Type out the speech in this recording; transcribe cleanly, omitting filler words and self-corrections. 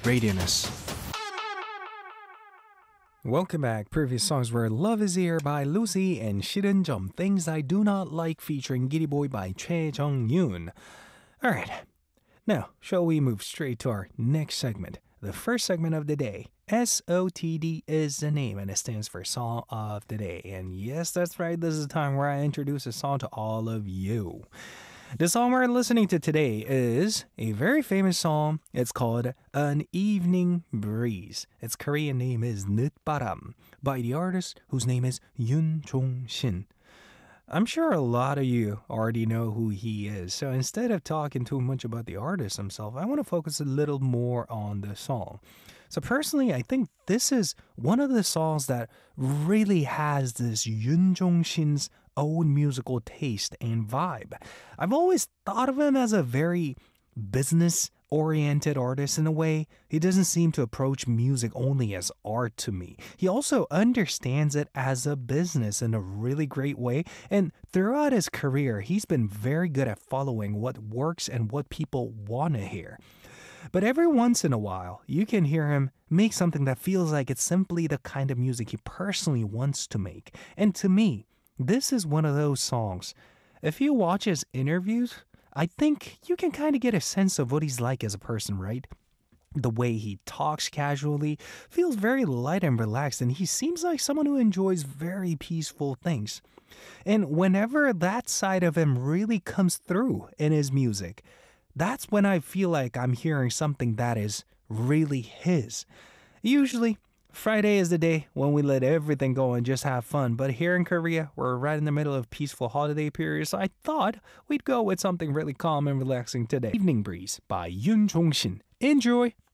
Radianess. Welcome back. Previous songs were Love Is Here by Lucy and Shiren Jump, Things I Do Not Like featuring Giddy Boy by Choi Jung-yoon. Alright, now shall we move straight to our next segment? The first segment of the day. SOTD is the name and it stands for Song of the Day. And yes, that's right, this is the time where I introduce a song to all of you. The song we're listening to today is a very famous song. It's called An Evening Breeze. Its Korean name is 늦바람 by the artist whose name is Yoon Jong-shin. I'm sure a lot of you already know who he is, so instead of talking too much about the artist himself, I want to focus a little more on the song. So personally, I think this is one of the songs that really has this Yoon Jong-shin's own musical taste and vibe. I've always thought of him as a very business-oriented artist in a way. He doesn't seem to approach music only as art to me. He also understands it as a business in a really great way, and throughout his career, he's been very good at following what works and what people want to hear. But every once in a while, you can hear him make something that feels like it's simply the kind of music he personally wants to make. And to me, this is one of those songs. If you watch his interviews, I think you can kind of get a sense of what he's like as a person, right? The way he talks casually feels very light and relaxed, and he seems like someone who enjoys very peaceful things. And whenever that side of him really comes through in his music, that's when I feel like I'm hearing something that is really his. Usually, Friday is the day when we let everything go and just have fun, but here in Korea, we're right in the middle of peaceful holiday period, so I thought we'd go with something really calm and relaxing today. Evening Breeze by Yoon Jong-shin. Enjoy!